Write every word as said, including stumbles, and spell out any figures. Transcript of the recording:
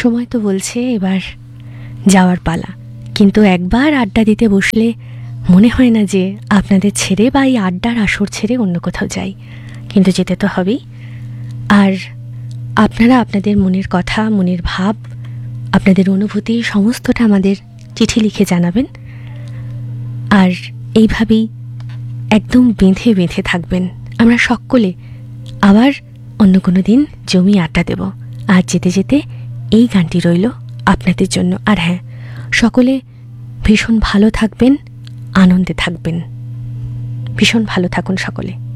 সময় তো বলছে এবার যাওয়ার পালা, কিন্তু একবার আড্ডা দিতে বসলে মনে হয় না যে আপনাদের ছেড়ে বা এই আড্ডার আসর ছেড়ে অন্য কোথাও যাই, কিন্তু যেতে তো হবেই। আর আপনারা আপনাদের মনের কথা, মনের ভাব, আপনাদের অনুভূতি সমস্তটা আমাদের চিঠি লিখে জানাবেন। আর এইভাবেই একদম বেঁধে বেঁধে থাকবেন। আমরা সকলে আবার অন্য কোনো দিন জমি আড্ডা দেব। আর যেতে যেতে এই গানটি রইল আপনাদের জন্য। আর হ্যাঁ, সকলে ভীষণ ভালো থাকবেন, আনন্দে থাকবেন। ভীষণ ভালো থাকুন সকলে।